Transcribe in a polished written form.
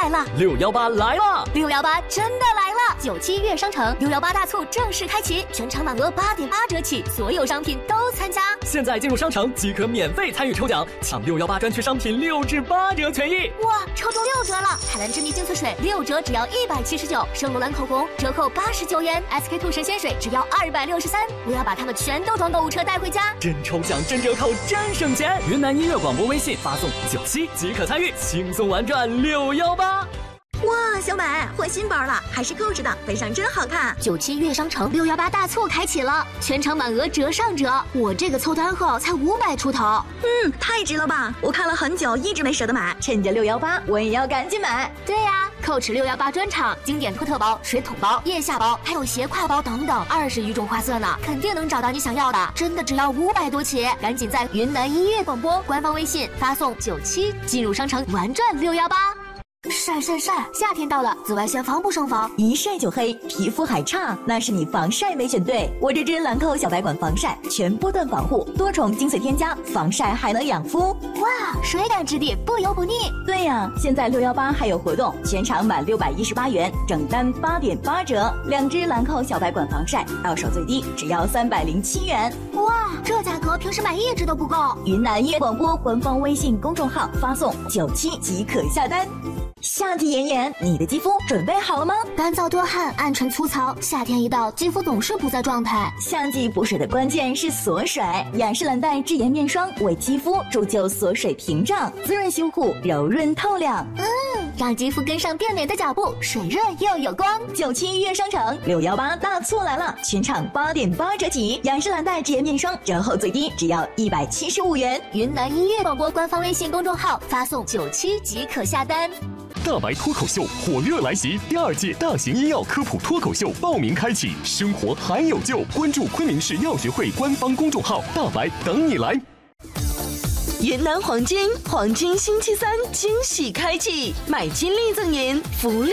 来了 ！618来了 ！618真的来了！97月商城618大促正式开启，全场满额8.8折起，所有商品都参加。 现在进入商城即可免费参与抽奖，抢618专区商品6至8折权益！ 哇，抽中6折了！海蓝之谜净色水6折只要179，圣罗兰口红折扣89元，SK2神仙水只要263。我要把它们全都装购物车带回家， 真抽奖真折扣真省钱！云南音乐广播微信发送97即可参与，轻松玩转618。 哇，小美换新包了，还是购置的，背上真好看。 97月商城618大促开启了，全场满额折上折，我这个凑单后才500出头。 太值了吧！我看了很久，一直没舍得买，趁着618，我也要赶紧买。 对呀，Coach 618专场，经典托特包、水桶包、腋下包，还有斜挎包等等，20余种花色呢，肯定能找到你想要的。真的只要500多起，赶紧在云南音乐广播官方微信发送97，进入商城玩转618。晒，夏天到了，紫外线防不胜防， 一晒就黑，皮肤还差，那是你防晒没选对。我这支兰蔻小白管防晒，全波段防护，多重精粹添加，防晒还能养肤。 哇，水感质地，不油不腻。 对呀，现在618还有活动，全场满618元，整单8.8折，2支兰蔻小白管防晒，到手最低只要307元。 哇，这价格平时买1支都不够。 云南音乐广播官方微信公众号发送97即可下单。夏季炎炎，你的肌肤准备好了吗？ 干燥多汗，暗沉粗糙，夏天一到，肌肤总是不在状态。 夏季补水的关键是锁水，雅诗兰黛智妍面霜为肌肤铸就锁水屏障，滋润修护，柔润透亮。 让肌肤跟上变美的脚步，水润又有光。 97月商城618大促来了，全场8.8折起，雅诗兰黛智妍面霜折后最低只要175元。 云南音乐广播官方微信公众号发送97即可下单。 大白脱口秀火热来袭，第2届大型医药科普脱口秀报名开启，生活还有救，关注昆明市药学会官方公众号，大白等你来。 云南黄金星期3惊喜开启，买金立赠银，福利